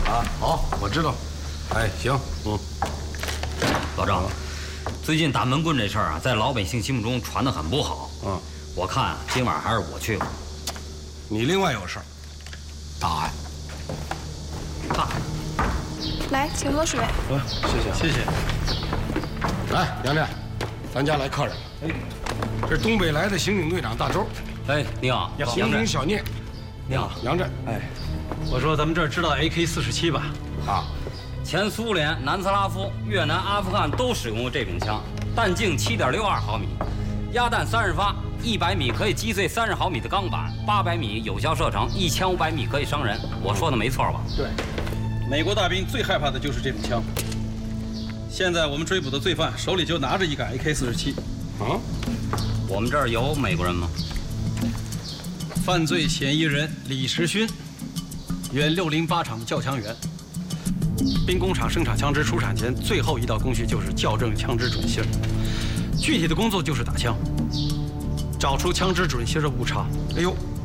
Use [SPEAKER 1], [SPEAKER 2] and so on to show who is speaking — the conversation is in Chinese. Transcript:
[SPEAKER 1] 啊，好，我知道。哎，行，
[SPEAKER 2] 老张，最近打闷棍这事儿啊，在老百姓心目中传得很不好。我看啊，今晚还是我去吧。
[SPEAKER 1] 你另外有事儿，打呀。
[SPEAKER 3] 来，请喝水。
[SPEAKER 1] 谢谢。来，杨震，咱家来客人了。哎，这是东北来的刑警队长大周。
[SPEAKER 2] 哎，你好，
[SPEAKER 1] 刑警小聂。
[SPEAKER 4] 你好，
[SPEAKER 1] 杨震。
[SPEAKER 4] 哎，我说咱们这儿知道 AK-47吧？
[SPEAKER 1] 啊，
[SPEAKER 2] 前苏联、南斯拉夫、越南、阿富汗都使用过这种枪，弹径7.62毫米，鸭弹30发，100米可以击碎30毫米的钢板，800米有效射程，1500米可以伤人。我说的没错吧？
[SPEAKER 4] 对，美国大兵最害怕的就是这种枪。现在我们追捕的罪犯手里就拿着一杆 AK-47。
[SPEAKER 1] 啊，
[SPEAKER 2] 我们这儿有美国人吗？
[SPEAKER 4] 犯罪嫌疑人李时勋，原608厂的教枪员。兵工厂生产枪支出产前最后一道工序就是校正枪支准星，具体的工作就是打枪，找出枪支准星的误差。
[SPEAKER 1] 哎呦，